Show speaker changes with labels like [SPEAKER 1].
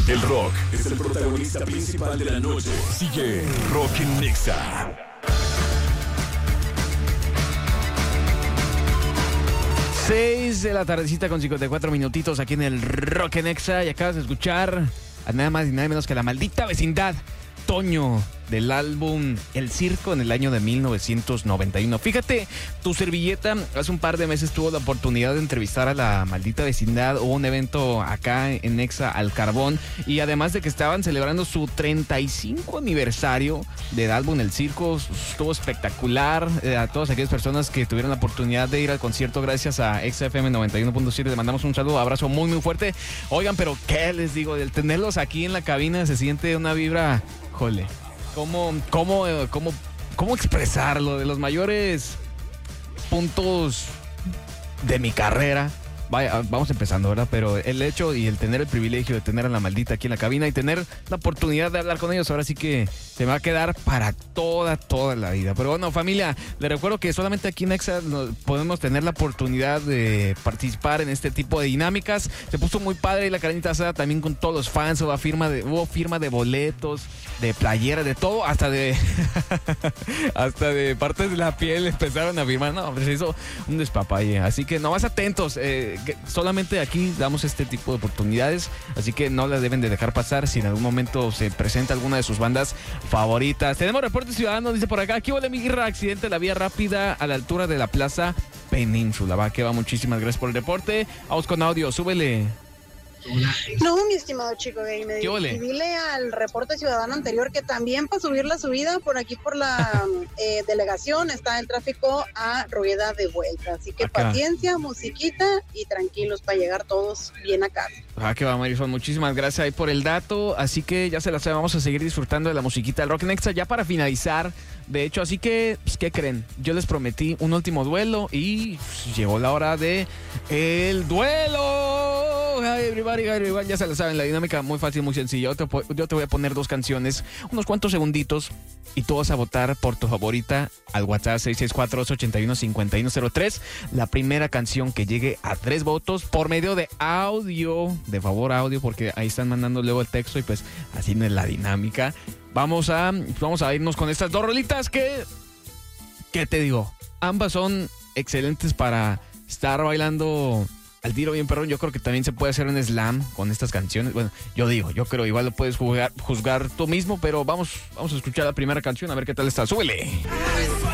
[SPEAKER 1] El rock es el protagonista principal de la noche. Sigue Rock en Nexa.
[SPEAKER 2] 6 de la tardecita con 54 minutitos aquí en el Rock en Nexa. Y acabas de escuchar a nada más y nada menos que La Maldita Vecindad, Toño, del álbum El Circo en el año de 1991. Fíjate, tu servilleta hace un par de meses tuvo la oportunidad de entrevistar a La Maldita Vecindad. Hubo un evento acá en Nexa al Carbón, y además de que estaban celebrando su 35 aniversario del álbum El Circo, estuvo espectacular. A todas aquellas personas que tuvieron la oportunidad de ir al concierto gracias a XFM 91.7 les mandamos un saludo, abrazo muy muy fuerte. Oigan, pero ¿qué les digo? Del tenerlos aquí en la cabina se siente una vibra, jole. ¿Cómo expresarlo? De los mayores puntos de mi carrera. Vaya, vamos empezando, ¿verdad? Pero el hecho y el tener el privilegio de tener a La Maldita aquí en la cabina y tener la oportunidad de hablar con ellos, ahora sí que se me va a quedar para toda la vida. Pero bueno, familia, les recuerdo que solamente aquí en Nexa podemos tener la oportunidad de participar en este tipo de dinámicas. Se puso muy padre la carnita asada también con todos los fans. Hubo firma de boletos, de playeras, de todo, hasta de hasta de partes de la piel empezaron a firmar. No, pues hizo un despapalle. Así que nomás atentos. Solamente aquí damos este tipo de oportunidades, así que no las deben de dejar pasar si en algún momento se presenta alguna de sus bandas favoritas. Tenemos reporte ciudadano, dice por acá: aquí huele mi guirra, accidente en la vía rápida a la altura de la Plaza Península. Va, que va, muchísimas gracias por el reporte. Vamos con audio, súbele.
[SPEAKER 3] No, mi estimado chico gamer. Y dile al reporte ciudadano anterior que también para subir la subida por aquí por la delegación está el tráfico a rueda de vuelta. Así que acá, paciencia, musiquita y tranquilos para llegar todos bien a casa.
[SPEAKER 2] Que va, Marisol, muchísimas gracias ahí por el dato. Así que ya se la sabe, vamos a seguir disfrutando de la musiquita del Rock Nexa ya para finalizar. De hecho, así que, pues, ¿qué creen? Yo les prometí un último duelo y llegó la hora de el duelo. Everybody, ya se la saben, la dinámica muy fácil, muy sencilla. Yo te voy a poner dos canciones, unos cuantos segunditos, y tú vas a votar por tu favorita al WhatsApp 664-881-5103. La primera canción que llegue a 3 votos por medio de audio, de favor audio, porque ahí están mandando luego el texto y pues así no es la dinámica. Vamos a irnos con estas dos rolitas que, ¿qué te digo? Ambas son excelentes para estar bailando al tiro bien perrón. Yo creo que también se puede hacer un slam con estas canciones. Bueno, yo creo, igual lo puedes juzgar tú mismo, pero vamos a escuchar la primera canción, a ver qué tal está. ¡Súbele!